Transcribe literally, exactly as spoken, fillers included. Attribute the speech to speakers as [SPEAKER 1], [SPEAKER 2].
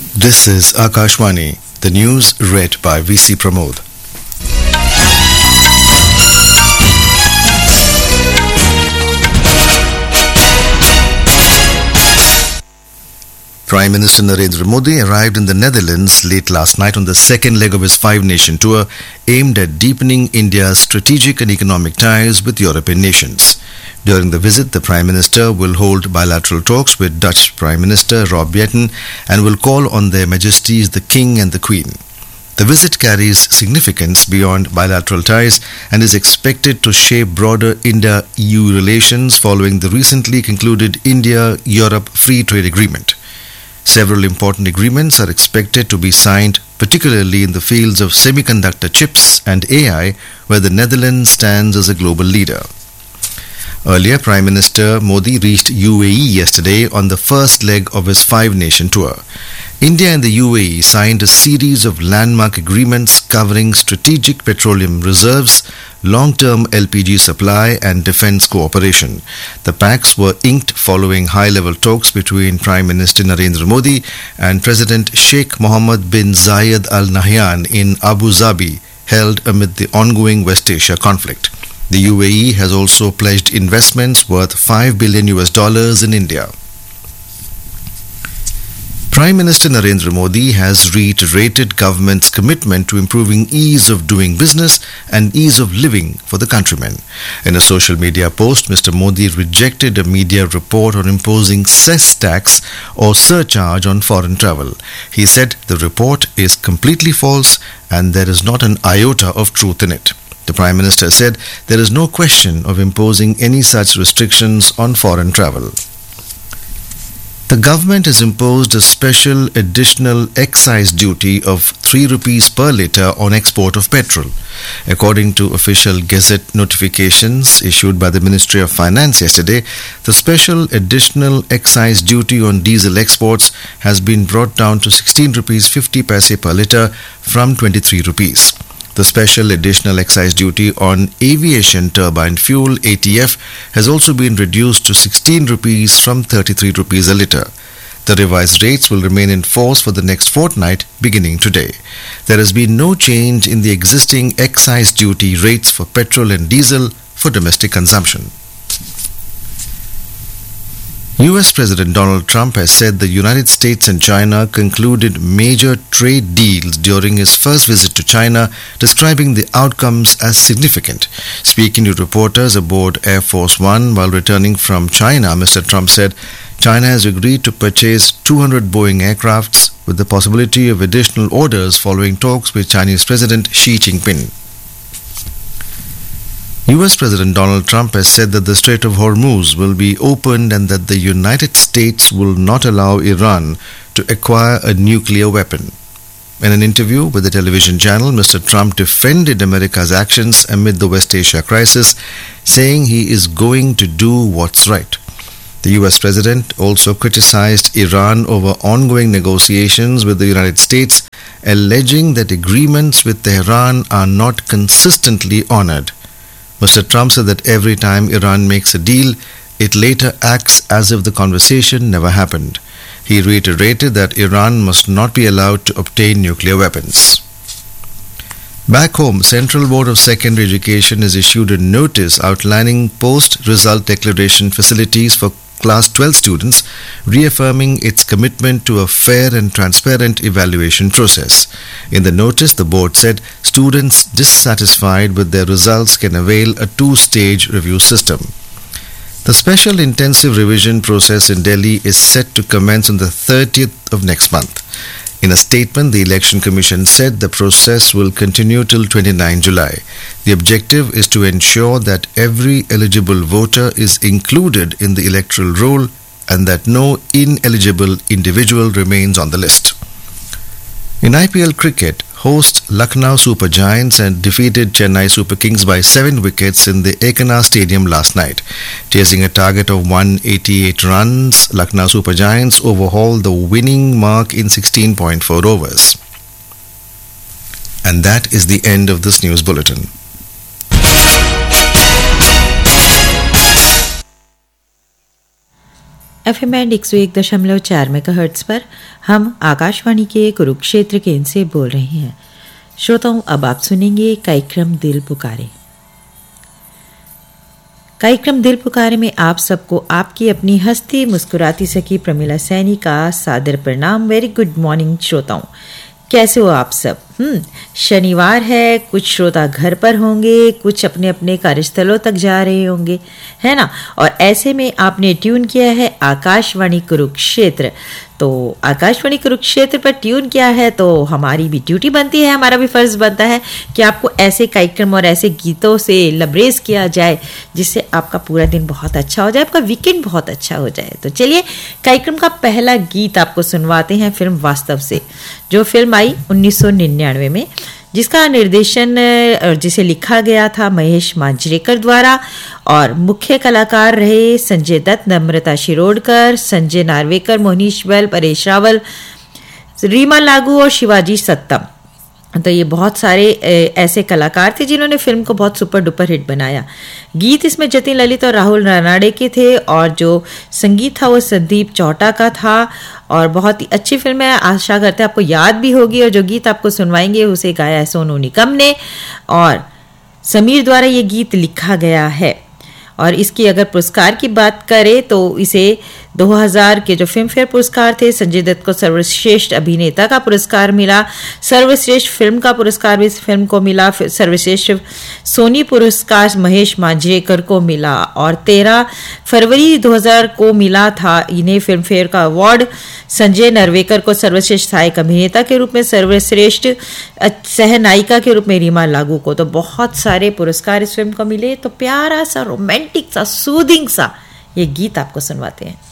[SPEAKER 1] This is Akashvani, the news read by V C Pramod. Prime Minister Narendra Modi arrived in the Netherlands late last night on the second leg of his five-nation tour aimed at deepening India's strategic and economic ties with European nations. During the visit, the Prime Minister will hold bilateral talks with Dutch Prime Minister Rob Jetten and will call on their Majesties the King and the Queen. The visit carries significance beyond bilateral ties and is expected to shape broader India-E U relations following the recently concluded India-Europe Free Trade Agreement. Several important agreements are expected to be signed, particularly in the fields of semiconductor chips and A I, where the Netherlands stands as a global leader. Earlier, Prime Minister Modi reached U A E yesterday on the first leg of his five-nation tour. India and the U A E signed a series of landmark agreements covering strategic petroleum reserves, long-term L P G supply and defence cooperation. The pacts were inked following high-level talks between Prime Minister Narendra Modi and President Sheikh Mohammed bin Zayed Al Nahyan in Abu Dhabi, held amid the ongoing West Asia conflict. The U A E has also pledged investments worth five billion U S dollars in India. Prime Minister Narendra Modi has reiterated government's commitment to improving ease of doing business and ease of living for the countrymen. In a social media post, Mister Modi rejected a media report on imposing cess tax or surcharge on foreign travel. He said the report is completely false and there is not an iota of truth in it. The Prime Minister said there is no question of imposing any such restrictions on foreign travel. The government has imposed a special additional excise duty of three rupees per litre on export of petrol. According to official Gazette notifications issued by the Ministry of Finance yesterday, the special additional excise duty on diesel exports has been brought down to sixteen rupees fifty paise per litre from twenty-three rupees. The special additional excise duty on aviation turbine fuel A T F has also been reduced to sixteen rupees from thirty-three rupees a litre. The revised rates will remain in force for the next fortnight beginning today. There has been no change in the existing excise duty rates for petrol and diesel for domestic consumption. U S President Donald Trump has said the United States and China concluded major trade deals during his first visit to China, describing the outcomes as significant. Speaking to reporters aboard Air Force One while returning from China, Mister Trump said China has agreed to purchase two hundred Boeing aircrafts with the possibility of additional orders following talks with Chinese President Xi Jinping. U S President Donald Trump has said that the Strait of Hormuz will be opened and that the United States will not allow Iran to acquire a nuclear weapon. In an interview with the television channel, Mister Trump defended America's actions amid the West Asia crisis, saying he is going to do what's right. The U S President also criticized Iran over ongoing negotiations with the United States, alleging that agreements with Tehran are not consistently honored. Mister Trump said that every time Iran makes a deal, it later acts as if the conversation never happened. He reiterated that Iran must not be allowed to obtain nuclear weapons. Back home, Central Board of Secondary Education has issued a notice outlining post-result declaration facilities for Class twelve students, reaffirming its commitment to a fair and transparent evaluation process. In the notice, the board said students dissatisfied with their results can avail a two-stage review system. The special intensive revision process in Delhi is set to commence on the thirtieth of next month. In a statement, the Election Commission said the process will continue till the twenty-ninth of July. The objective is to ensure that every eligible voter is included in the electoral roll and that no ineligible individual remains on the list. In I P L cricket, host Lucknow Super Giants and defeated Chennai Super Kings by seven wickets in the Ekana Stadium last night. Chasing a target of one hundred eighty-eight runs, Lucknow Super Giants overhauled the winning mark in sixteen point four overs. And that is the end of this news bulletin.
[SPEAKER 2] F M band एक सौ एक दशमलव चार megahertz पर हम आकाशवाणी के कुरुक्षेत्र केंद्र से बोल रहे हैं। श्रोताओं, अब आप सुनेंगे कार्यक्रम दिल पुकारे। कार्यक्रम दिल पुकारे में आप सबको आपकी अपनी हंसती मुस्कुराती सखी प्रमिला सैनी का सादर प्रणाम। वेरी गुड मॉर्निंग श्रोताओं, कैसे हो आप सब? हम्म शनिवार है, कुछ श्रोता घर पर होंगे, कुछ अपने अपने कार्यस्थलों तक जा रहे होंगे, है ना। और ऐसे में आपने ट्यून किया है आकाशवाणी कुरुक्षेत्र। तो आकाशवाणी कुरुक्षेत्र पर ट्यून किया है तो हमारी भी ड्यूटी बनती है, हमारा भी फर्ज बनता है कि आपको ऐसे कार्यक्रम और ऐसे गीतों से लबरेज किया जाए जिससे आपका पूरा दिन बहुत अच्छा हो जाए, आपका वीकेंड बहुत अच्छा हो जाए। तो चलिए कार्यक्रम का पहला गीत आपको सुनवाते हैं फिल्म वास्तव से, जो फिल्म आई उन्नीस सौ निन्यानवे में, जिसका निर्देशन जिसे लिखा गया था महेश मांजरेकर द्वारा, और मुख्य कलाकार रहे संजय दत्त, नम्रता शिरोडकर, संजय नार्वेकर, मोहनीश बैल, परेश रावल, रीमा लागू और शिवाजी सत्तम। तो ये बहुत सारे ऐसे कलाकार थे जिन्होंने फिल्म को बहुत सुपर डुपर हिट बनाया। गीत इसमें जतिन ललित और राहुल रानाडे के थे, और जो संगीत था वो संदीप चौटा का था, और बहुत ही अच्छी फिल्म है। आशा करते हैं आपको याद भी होगी। और जो गीत आपको सुनवाएंगे उसे गाया है सोनू निगम ने, और समीर द्वारा ये गीत लिखा गया है। और इसकी अगर पुरस्कार की बात करें तो इसे दो हज़ार के जो फिल्म फेयर पुरस्कार थे, संजय दत्त को सर्वश्रेष्ठ अभिनेता का पुरस्कार मिला, सर्वश्रेष्ठ फिल्म का पुरस्कार भी इस फिल्म को मिला, सर्वश्रेष्ठ सोनी पुरस्कार महेश मांजरेकर को मिला, और तेरह फरवरी दो हज़ार को मिला था इन्हें फिल्म फेयर का अवार्ड। संजय नार्वेकर को सर्वश्रेष्ठ सहायक अभिनेता के रूप में, सर्वश्रेष्ठ सह नायिका के रूप में रीमा लागू को। तो बहुत सारे पुरस्कार इस फिल्म को मिले। तो प्यारा सा रोमांटिक सा सूदिंग सा ये गीत आपको सुनवाते हैं।